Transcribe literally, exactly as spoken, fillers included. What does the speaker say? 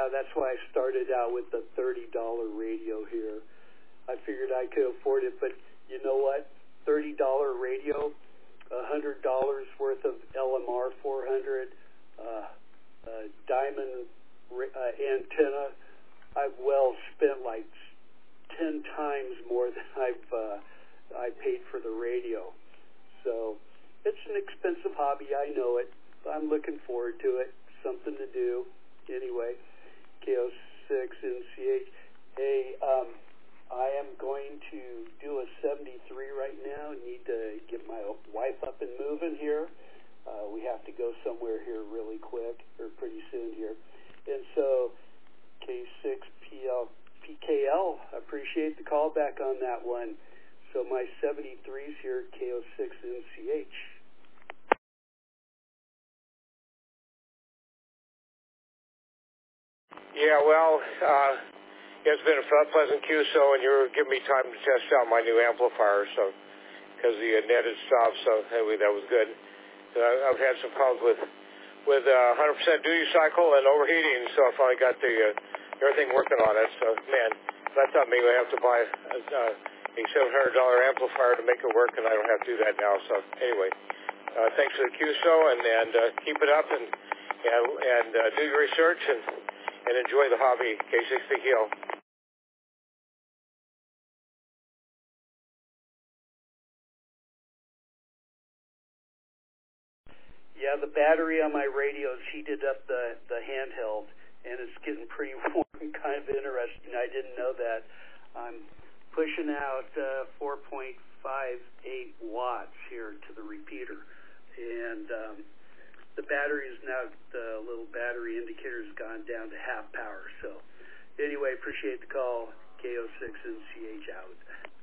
Yeah, that's why I started out with the thirty dollar radio here. I figured I could afford it, but you know what? thirty dollar radio, one hundred dollars worth of L M R four hundred, uh, uh, diamond uh, antenna. I've well spent like ten times more than I've uh, I paid for the radio. So it's an expensive hobby, I know it. But I'm looking forward to it. Something to do. Anyway, K O six N C H. Hey, um, I am going to do a seventy-three right now. Need to get my wife up and moving here. Uh, we have to go somewhere here really quick, or pretty soon here. And so, K six P L, P K L, appreciate the call back on that one. So my seventy-threes here, K O six N C H. Yeah, well, uh, it's been a pleasant Q S O, and you're giving me time to test out my new amplifier, so because the uh, net had stopped, so anyway, that was good. Uh, I've had some problems with with uh, one hundred percent duty cycle and overheating, so I finally got the uh, everything working on it. So, man, I thought maybe I have to buy a, uh, a seven hundred dollar amplifier to make it work, and I don't have to do that now. So, anyway, uh, thanks for the Q S O, and, and uh, keep it up, and and, and uh, do your research, and and enjoy the hobby, K six P K L. Yeah, the battery on my radio has heated up the, the handheld, and it's getting pretty warm, kind of interesting. I didn't know that. I'm pushing out uh, four point five eight watts here to the repeater, and um, the battery is now, the little battery indicator has gone down to half power. So anyway, appreciate the call. K O six N C H out.